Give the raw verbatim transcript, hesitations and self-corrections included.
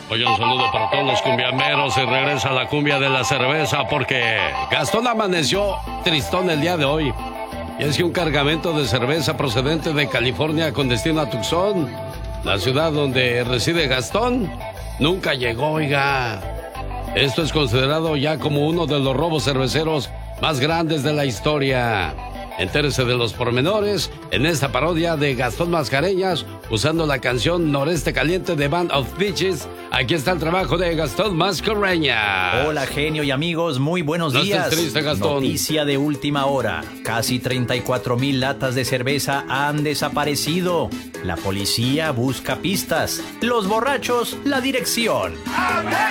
Oye, un saludo para todos los cumbiameros y regresa la cumbia de la cerveza porque Gastón amaneció tristón el día de hoy. Y es que un cargamento de cerveza procedente de California con destino a Tucson, la ciudad donde reside Gastón, nunca llegó, oiga. Esto es considerado ya como uno de los robos cerveceros más grandes de la historia. Entérese de los pormenores en esta parodia de Gastón Mascareñas usando la canción Noreste Caliente de Band of Bitches. Aquí está el trabajo de Gastón Mascareñas. Hola, genio y amigos, muy buenos No días. estés triste, Gastón. Noticia de última hora. Casi treinta y cuatro mil latas de cerveza han desaparecido. La policía busca pistas. Los borrachos, la dirección.